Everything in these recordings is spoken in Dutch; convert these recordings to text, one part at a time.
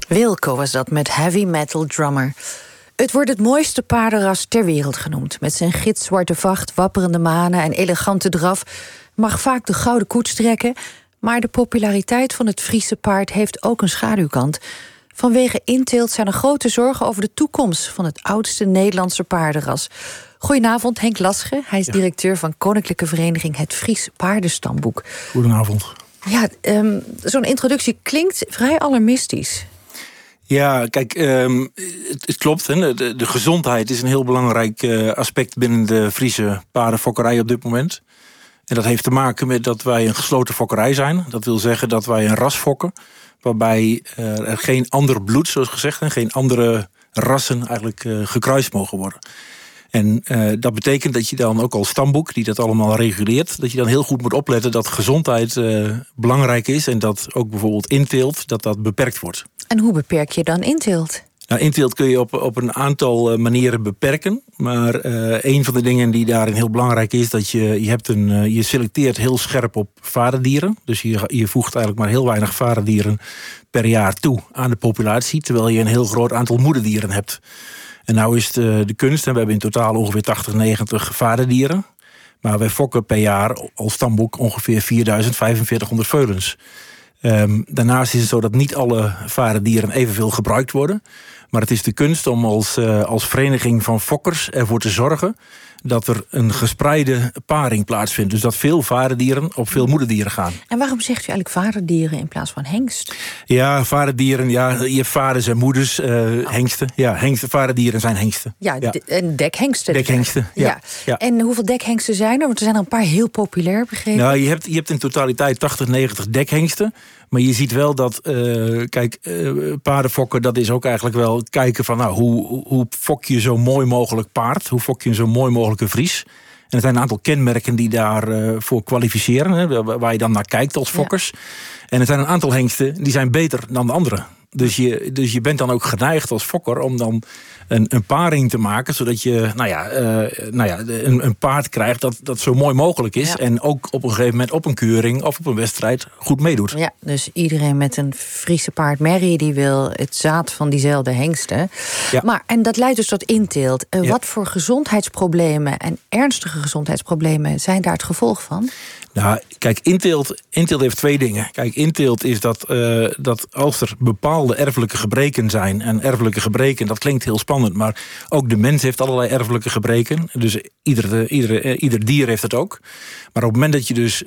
Wilco was dat met Heavy Metal Drummer. Het wordt het mooiste paardenras ter wereld genoemd. Met zijn gitzwarte vacht, wapperende manen en elegante draf mag vaak de gouden koets trekken. Maar de populariteit van het Friese paard heeft ook een schaduwkant. Vanwege inteelt zijn er grote zorgen over de toekomst van het oudste Nederlandse paardenras. Goedenavond, Henk Lasche. Hij is directeur van Koninklijke Vereniging Het Fries Paardenstamboek. Goedenavond. Ja, zo'n introductie klinkt vrij alarmistisch. Ja, kijk, het klopt. Hè. De gezondheid is een heel belangrijk aspect binnen de Friese paardenfokkerij op dit moment. En dat heeft te maken met dat wij een gesloten fokkerij zijn. Dat wil zeggen dat wij een ras fokken, waarbij er geen ander bloed, zoals gezegd, en geen andere rassen eigenlijk gekruist mogen worden. En dat betekent dat je dan ook als stamboek, die dat allemaal reguleert, dat je dan heel goed moet opletten dat gezondheid belangrijk is en dat ook bijvoorbeeld inteelt, dat beperkt wordt. En hoe beperk je dan inteelt? Nou, inteelt kun je op een aantal manieren beperken. Maar een van de dingen die daarin heel belangrijk is, dat je selecteert heel scherp op vaderdieren. Dus je voegt eigenlijk maar heel weinig vaderdieren per jaar toe aan de populatie, terwijl je een heel groot aantal moederdieren hebt. En nou is de kunst, en we hebben in totaal ongeveer 80, 90 vaderdieren. Maar wij fokken per jaar als stamboek ongeveer 4500 veulens. Daarnaast is het zo dat niet alle vaderdieren evenveel gebruikt worden. Maar het is de kunst om als vereniging van fokkers ervoor te zorgen dat er een gespreide paring plaatsvindt. Dus dat veel vaderdieren op veel moederdieren gaan. En waarom zegt u eigenlijk vaderdieren in plaats van hengst? Ja, vaderdieren, ja, je hebt vaders en moeders, hengsten. Ja, vaderdieren zijn hengsten. Ja, en dekhengsten. Dekhengsten, ja. En hoeveel dekhengsten zijn er? Want er zijn er een paar heel populair, begrepen. Nou, je hebt in totaliteit 80, 90 dekhengsten. Maar je ziet wel dat, paardenfokken, dat is ook eigenlijk wel kijken van, nou, hoe fok je zo mooi mogelijk paard? Hoe fok je een zo mooi mogelijke Fries? En er zijn een aantal kenmerken die daarvoor kwalificeren, hè, waar je dan naar kijkt als fokkers. Ja. En er zijn een aantal hengsten die zijn beter dan de andere. Dus je bent dan ook geneigd als fokker om dan een paring te maken, zodat je een paard krijgt dat zo mooi mogelijk is. Ja. En ook op een gegeven moment op een keuring of op een wedstrijd goed meedoet. Ja, dus iedereen met een Friese paardmerrie die wil het zaad van diezelfde hengsten. Ja. En dat leidt dus tot inteelt. Wat voor gezondheidsproblemen en ernstige gezondheidsproblemen zijn daar het gevolg van? Nou, kijk, inteelt heeft twee dingen. Kijk, inteelt is dat als er bepaalde erfelijke gebreken zijn, en erfelijke gebreken, dat klinkt heel spannend, maar ook de mens heeft allerlei erfelijke gebreken. Dus ieder dier heeft het ook. Maar op het moment dat je dus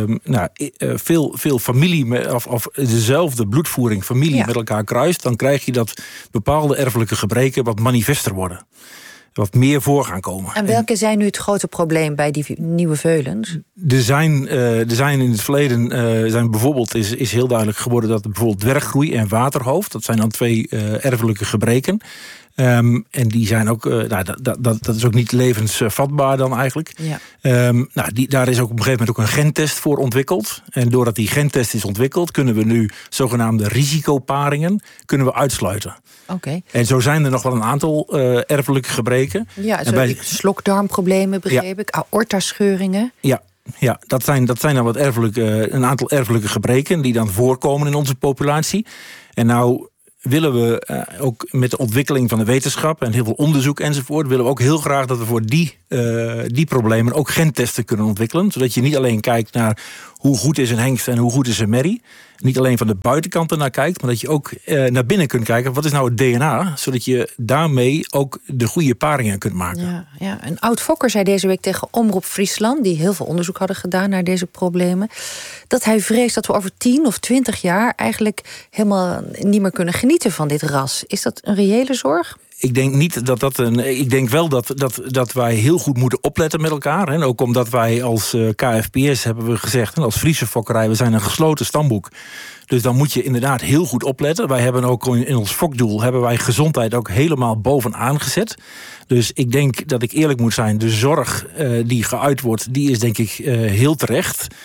veel familie of dezelfde bloedvoering, familie met elkaar kruist, dan krijg je dat bepaalde erfelijke gebreken wat manifester worden. Wat meer voor gaan komen. En welke zijn nu het grote probleem bij die nieuwe veulens? Er zijn in het verleden bijvoorbeeld is heel duidelijk geworden dat bijvoorbeeld dwerggroei en waterhoofd, dat zijn dan twee erfelijke gebreken. En die zijn ook, dat is ook niet levensvatbaar dan eigenlijk. Ja. Daar is ook op een gegeven moment ook een gentest voor ontwikkeld. En doordat die gentest is ontwikkeld, kunnen we nu zogenaamde risicoparingen uitsluiten. Okay. En zo zijn er nog wel een aantal erfelijke gebreken. Ja, slokdarmproblemen begreep ik, aortascheuringen. Ja, dat zijn dan een aantal erfelijke gebreken die dan voorkomen in onze populatie. En nou willen we ook met de ontwikkeling van de wetenschap en heel veel onderzoek enzovoort, willen we ook heel graag dat we voor die problemen ook gentesten kunnen ontwikkelen. Zodat je niet alleen kijkt naar hoe goed is een hengst en hoe goed is een merrie. Niet alleen van de buitenkant ernaar kijkt, maar dat je ook naar binnen kunt kijken. Wat is nou het DNA? Zodat je daarmee ook de goede paringen kunt maken. Ja. Een oud fokker zei deze week tegen Omroep Friesland, die heel veel onderzoek hadden gedaan naar deze problemen, dat hij vreest dat we over 10 of 20 jaar eigenlijk helemaal niet meer kunnen genieten van dit ras. Is dat een reële zorg? Ik denk niet ik denk wel dat wij heel goed moeten opletten met elkaar. En ook omdat wij als KFPS hebben we gezegd, en als Friese fokkerij, we zijn een gesloten stamboek. Dus dan moet je inderdaad heel goed opletten. Wij hebben ook in ons fokdoel hebben wij gezondheid ook helemaal bovenaan gezet. Dus ik denk dat ik eerlijk moet zijn, de zorg die geuit wordt, die is denk ik heel terecht.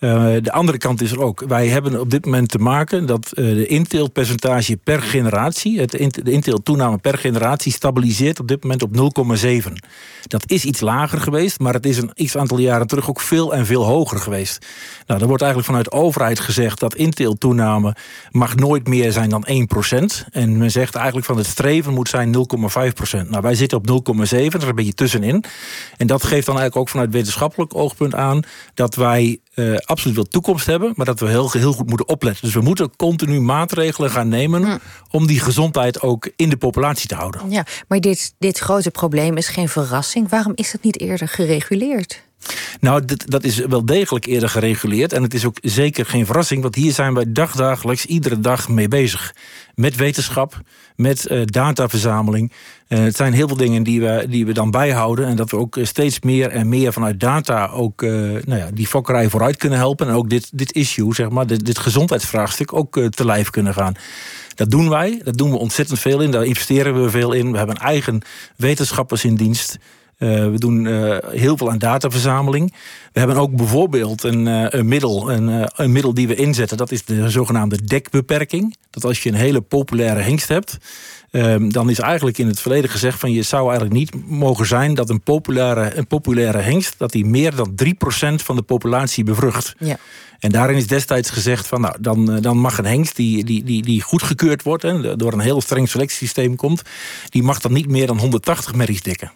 De andere kant is er ook. Wij hebben op dit moment te maken dat de inteeltpercentage per generatie, de inteeltoename per generatie, stabiliseert op dit moment op 0,7. Dat is iets lager geweest, maar het is een x aantal jaren terug ook veel en veel hoger geweest. Nou, er wordt eigenlijk vanuit de overheid gezegd dat inteeltoename mag nooit meer zijn dan 1%. En men zegt eigenlijk van het streven moet zijn 0,5%. Nou, wij zitten op 0,7, dat is een beetje tussenin. En dat geeft dan eigenlijk ook vanuit wetenschappelijk oogpunt aan dat wij absoluut wel toekomst hebben, maar dat we heel goed moeten opletten. Dus we moeten continu maatregelen gaan nemen om die gezondheid ook in de populatie te houden. Ja, maar dit grote probleem is geen verrassing. Waarom is het niet eerder gereguleerd? Nou, dat is wel degelijk eerder gereguleerd. En het is ook zeker geen verrassing, want hier zijn wij dagdagelijks iedere dag mee bezig. Met wetenschap, met dataverzameling. Het zijn heel veel dingen die we dan bijhouden. En dat we ook steeds meer en meer vanuit data ook die fokkerij vooruit kunnen helpen. En ook dit issue, zeg maar, dit gezondheidsvraagstuk ook te lijf kunnen gaan. Dat doen wij. Dat doen we ontzettend veel in. Daar investeren we veel in. We hebben eigen wetenschappers in dienst. We doen heel veel aan dataverzameling. We hebben ook bijvoorbeeld een middel die we inzetten. Dat is de zogenaamde dekbeperking. Dat als je een hele populaire hengst hebt, dan is eigenlijk in het verleden gezegd van je zou eigenlijk niet mogen zijn dat een populaire hengst dat die meer dan 3% van de populatie bevrucht. Ja. En daarin is destijds gezegd van nou, dan mag een hengst die goedgekeurd wordt en door een heel streng selectiesysteem komt, die mag dan niet meer dan 180 merries dekken.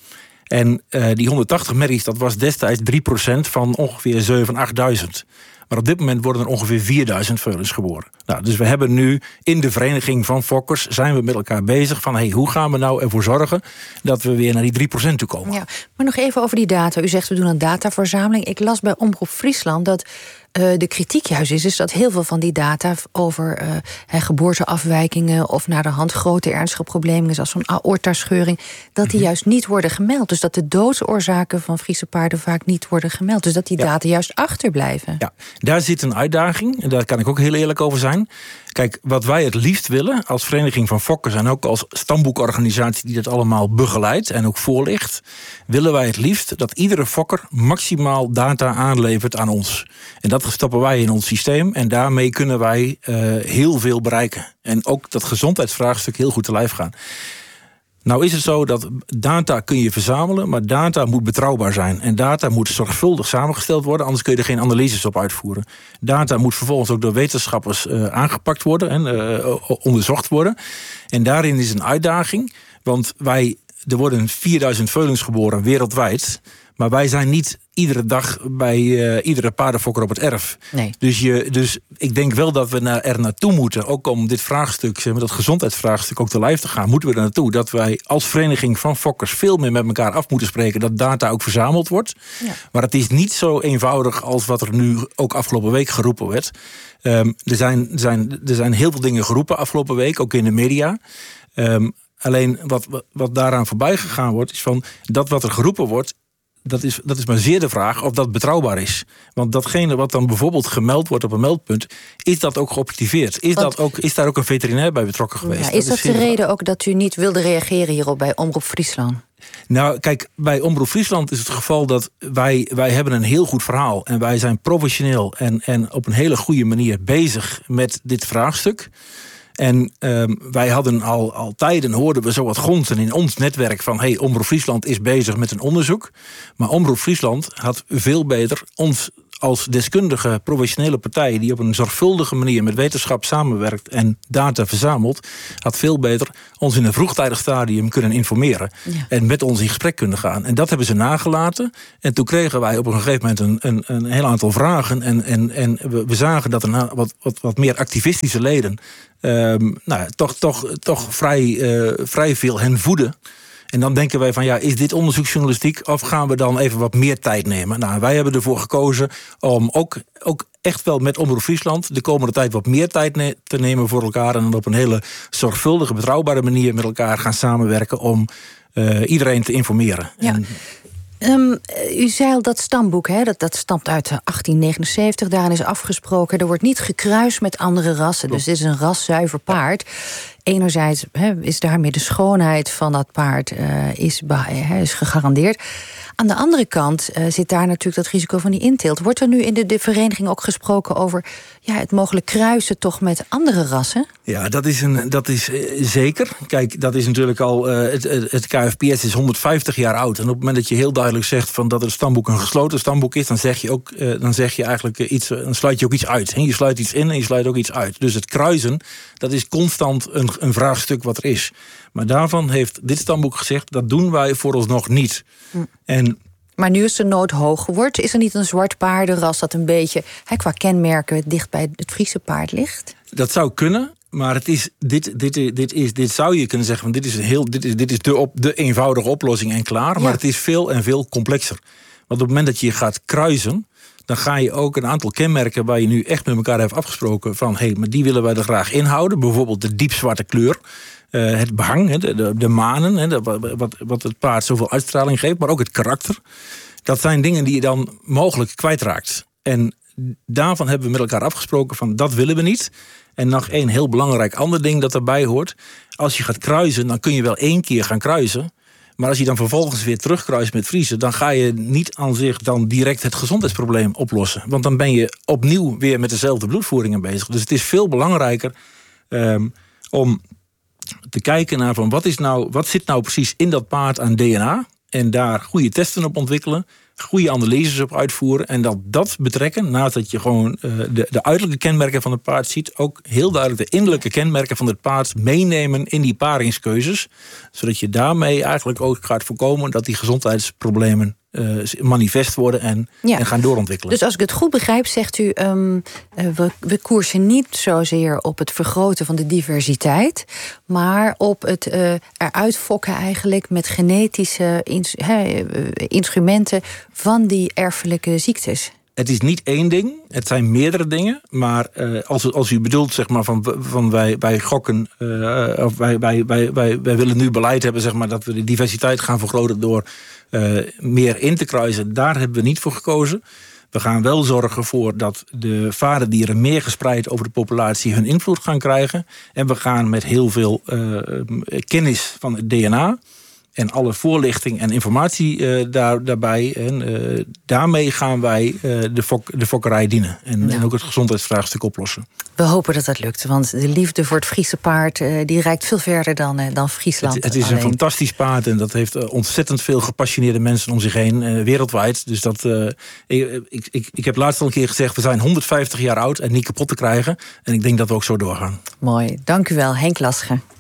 En die 180 merries, dat was destijds 3% van ongeveer 7.000, 8.000. Maar op dit moment worden er ongeveer 4.000 veulens geboren. Nou, dus we hebben nu in de vereniging van fokkers zijn we met elkaar bezig van hoe gaan we nou ervoor zorgen dat we weer naar die 3% toe komen. Ja, maar nog even over die data. U zegt we doen een dataverzameling. Ik las bij Omroep Friesland dat de kritiek juist is dat heel veel van die data over geboorteafwijkingen of naar de hand grote ernstige problemen zoals zo'n aortascheuring, dat die juist niet worden gemeld. Dus dat de doodsoorzaken van Friese paarden vaak niet worden gemeld. Dus dat die data juist achterblijven. Ja, daar zit een uitdaging. En daar kan ik ook heel eerlijk over zijn. Kijk, wat wij het liefst willen als Vereniging van Fokkers en ook als stamboekorganisatie die dat allemaal begeleidt en ook voorligt, willen wij het liefst dat iedere fokker maximaal data aanlevert aan ons. En dat stoppen wij in ons systeem en daarmee kunnen wij heel veel bereiken. En ook dat gezondheidsvraagstuk heel goed te lijf gaan. Nou is het zo dat data kun je verzamelen, maar data moet betrouwbaar zijn. En data moet zorgvuldig samengesteld worden, anders kun je er geen analyses op uitvoeren. Data moet vervolgens ook door wetenschappers aangepakt worden en onderzocht worden. En daarin is een uitdaging, want er worden 4.000 veulens geboren wereldwijd. Maar wij zijn niet iedere dag bij iedere paardenfokker op het erf. Nee. Dus ik denk wel dat we er naartoe moeten, ook om dit vraagstuk, zeg maar, dat gezondheidsvraagstuk ook te lijf te gaan, moeten we er naartoe dat wij als vereniging van fokkers veel meer met elkaar af moeten spreken, dat data ook verzameld wordt. Ja. Maar het is niet zo eenvoudig als wat er nu ook afgelopen week geroepen werd. Er zijn heel veel dingen geroepen afgelopen week, ook in de media. Alleen wat daaraan voorbij gegaan wordt, is van dat wat er geroepen wordt, dat is maar zeer de vraag of dat betrouwbaar is. Want datgene wat dan bijvoorbeeld gemeld wordt op een meldpunt, is dat ook geobjectiveerd? Is daar ook een veterinair bij betrokken geweest? Ja, is dat de reden ook dat u niet wilde reageren hierop bij Omroep Friesland? Nou, kijk, bij Omroep Friesland is het geval dat wij hebben een heel goed verhaal. En wij zijn professioneel en op een hele goede manier bezig met dit vraagstuk. En wij hadden al tijden, hoorden we zo wat gonzen in ons netwerk van Omroep Friesland is bezig met een onderzoek. Maar Omroep Friesland had veel beter ons als deskundige professionele partij die op een zorgvuldige manier met wetenschap samenwerkt en data verzamelt, had veel beter ons in een vroegtijdig stadium kunnen informeren. Ja. En met ons in gesprek kunnen gaan. En dat hebben ze nagelaten. En toen kregen wij op een gegeven moment een heel aantal vragen. En we zagen dat er wat meer activistische leden toch vrij veel hen voeden. En dan denken wij van is dit onderzoeksjournalistiek of gaan we dan even wat meer tijd nemen? Nou, wij hebben ervoor gekozen om ook echt wel met Omroep Friesland de komende tijd wat meer tijd te nemen voor elkaar en dan op een hele zorgvuldige, betrouwbare manier met elkaar gaan samenwerken om iedereen te informeren. Ja. U zei al dat stamboek, dat stamt uit 1879. Daarin is afgesproken, er wordt niet gekruist met andere rassen. Dus dit is een raszuiver paard. enerzijds is daarmee de schoonheid van dat paard is gegarandeerd. Aan de andere kant zit daar natuurlijk dat risico van die inteelt. Wordt er nu in de vereniging ook gesproken over het mogelijk kruisen toch met andere rassen? Ja, dat is zeker. Kijk, dat is natuurlijk al... Het KFPS is 150 jaar oud. En op het moment dat je heel duidelijk zegt van dat het stamboek een gesloten stamboek is, dan zeg je eigenlijk iets, dan sluit je ook iets uit. Je sluit iets in en je sluit ook iets uit. Dus het kruisen, dat is constant een vraagstuk wat er is. Maar daarvan heeft dit stamboek gezegd, dat doen wij vooralsnog niet. Maar nu is de nood hoog geworden. Is er niet een zwart paardenras dat een beetje qua kenmerken dicht bij het Friese paard ligt? Dat zou kunnen, maar het is, dit zou je kunnen zeggen, dit is de eenvoudige oplossing en klaar. Maar het is veel en veel complexer. Want op het moment dat je gaat kruisen, dan ga je ook een aantal kenmerken waar je nu echt met elkaar hebt afgesproken van maar die willen wij er graag inhouden. Bijvoorbeeld de diepzwarte kleur. Het behang, de manen, wat het paard zoveel uitstraling geeft, maar ook het karakter. Dat zijn dingen die je dan mogelijk kwijtraakt. En daarvan hebben we met elkaar afgesproken van dat willen we niet. En nog één heel belangrijk ander ding dat erbij hoort. Als je gaat kruisen, dan kun je wel 1 keer gaan kruisen. Maar als je dan vervolgens weer terugkruist met Friese, dan ga je niet aan zich dan direct het gezondheidsprobleem oplossen. Want dan ben je opnieuw weer met dezelfde bloedvoeringen bezig. Dus het is veel belangrijker om te kijken naar van wat zit nou precies in dat paard aan DNA. En daar goede testen op ontwikkelen. Goede analyses op uitvoeren. En dat betrekken, naast dat je gewoon de uiterlijke kenmerken van het paard ziet, ook heel duidelijk de innerlijke kenmerken van het paard meenemen in die paringskeuzes. Zodat je daarmee eigenlijk ook gaat voorkomen dat die gezondheidsproblemen manifest worden en gaan doorontwikkelen. Dus als ik het goed begrijp, zegt u, we koersen niet zozeer op het vergroten van de diversiteit, maar op het eruit fokken eigenlijk met genetische instrumenten van die erfelijke ziektes. Het is niet één ding, het zijn meerdere dingen. Maar als u bedoelt, zeg maar, van wij gokken, of wij willen nu beleid hebben, zeg maar, dat we de diversiteit gaan vergroten door meer in te kruisen. Daar hebben we niet voor gekozen. We gaan wel zorgen voor dat de vaderdieren meer gespreid over de populatie hun invloed gaan krijgen. En we gaan met heel veel kennis van het DNA en alle voorlichting en informatie daarbij. En daarmee gaan wij de fokkerij dienen. En ook het gezondheidsvraagstuk oplossen. We hopen dat dat lukt. Want de liefde voor het Friese paard die reikt veel verder dan Friesland. Het is een fantastisch paard. En dat heeft ontzettend veel gepassioneerde mensen om zich heen. Wereldwijd. Dus ik heb laatst al een keer gezegd, we zijn 150 jaar oud en niet kapot te krijgen. En ik denk dat we ook zo doorgaan. Mooi. Dank u wel, Henk Lasche.